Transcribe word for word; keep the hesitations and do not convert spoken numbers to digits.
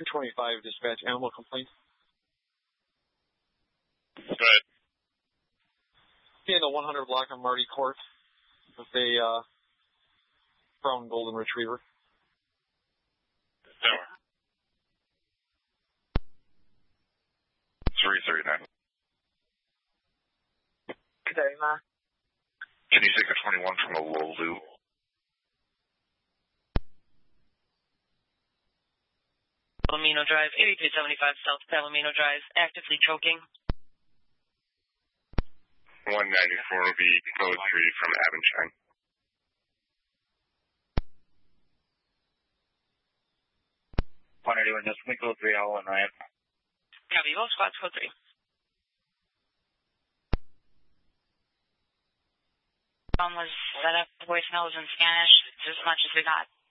two twenty-five, dispatch, animal complaint. Go ahead. In the one hundred block of Marty Court with a uh, brown golden retriever. Tower. three thirty-nine. Sorry, Ma. Can you take a twenty-one from a Lolu? Palomino Drive, eighty-three seventy-five South Palomino Drive, actively choking. one ninety-four will be code three from Avonshine. one eighty-one, just me code three, I'll one Ryan. Copy, both squads, code three. Um, was set up voicemails in Spanish, just as much as we got.